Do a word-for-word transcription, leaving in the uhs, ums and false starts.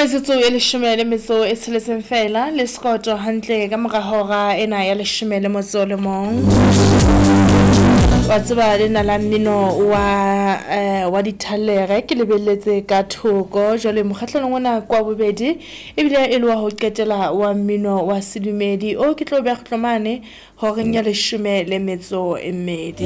metsotso e leshome le metso e tsheletseng fela le sekoto hantle ka mora hora ena ya leshome le motso le mong wa tseba le na la mmino wa eh, wa dithalere ke lebelletse ka thoko jwale mokgahlelong ona kwa bobedi ebile e le wa ho qetela wa mmino wa sedumedi o ke tlo be hlomane hore nya leshome le metso e mmedi